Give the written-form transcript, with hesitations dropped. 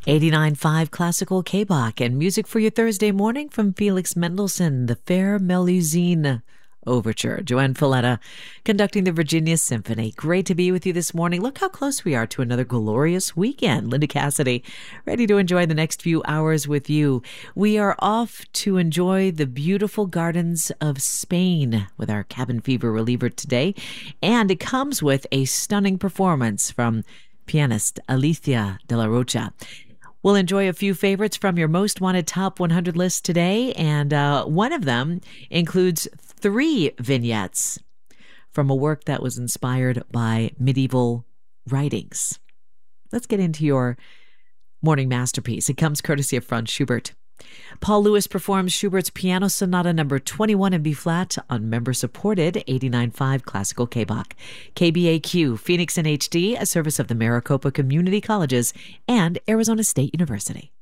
89.5 Classical K-Bach and music for your Thursday morning from Felix Mendelssohn, the Fair Melusine Overture. Joanne Falletta conducting the Virginia Symphony. Great to be with you this morning. Look how close we are to another glorious weekend. Linda Cassidy, ready to enjoy the next few hours with you. We are off to enjoy the beautiful gardens of Spain with our cabin fever reliever today. And it comes with a stunning performance from pianist Alicia de la Rocha. We'll enjoy a few favorites from your most wanted top 100 list today, and one of them includes 3 vignettes from a work that was inspired by medieval writings. Let's get into your morning masterpiece. It comes courtesy of Franz Schubert. Paul Lewis performs Schubert's Piano Sonata No. 21 in B-flat on member-supported 89.5 Classical K-Bach. KBAQ, Phoenix in HD, a service of the Maricopa Community Colleges and Arizona State University.